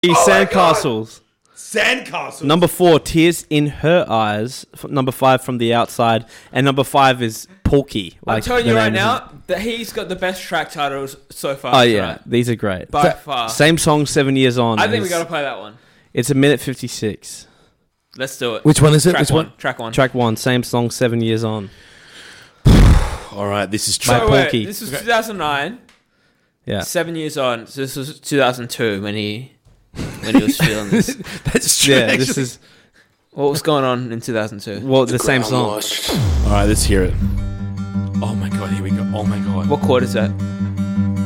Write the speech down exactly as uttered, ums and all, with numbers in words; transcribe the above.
Oh Sandcastles. Sandcastles. Number four, Tears in Her Eyes. F- Number five, From the Outside. And number five is Porky. I'm Like telling the you right name is- now that he's got the best track titles so far. Oh, yeah. tonight. These are great. By Th- far. Same song, seven years on. I think we is- got to play that one. It's a minute fifty-six. Let's do it. Which one is it? Track Which one. one? Track one. Track one, same song, seven years on. All right, this is By track. So wait, Porky. this was two thousand nine. Yeah. Seven years on. So this was two thousand two when he when he was feeling this. That's true. Yeah, actually. this is, What was going on in two thousand two? well, the same song. All right, let's hear it. Oh my god, here we go. Oh my god. What chord is that?